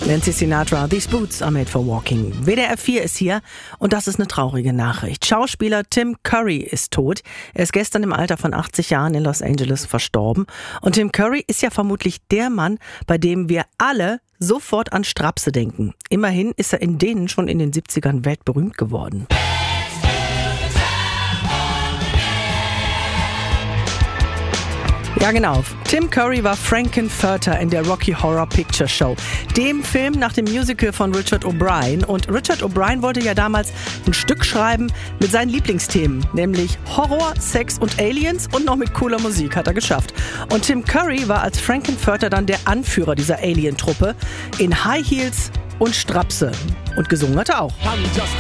Nancy Sinatra, These Boots are made for walking. WDR 4 ist hier und das ist eine traurige Nachricht. Schauspieler Tim Curry ist tot. Er ist gestern im Alter von 80 Jahren in Los Angeles verstorben. Und Tim Curry ist ja vermutlich der Mann, bei dem wir alle sofort an Strapse denken. Immerhin ist er in denen schon in den 70ern weltberühmt geworden. Ja genau, Tim Curry war Frank-N-Furter in der Rocky Horror Picture Show, dem Film nach dem Musical von Richard O'Brien. Und Richard O'Brien wollte ja damals ein Stück schreiben mit seinen Lieblingsthemen, nämlich Horror, Sex und Aliens und noch mit cooler Musik, hat er geschafft. Und Tim Curry war als Frank-N-Furter dann der Anführer dieser Alien-Truppe in High Heels und Strapse. Und gesungen hat er auch.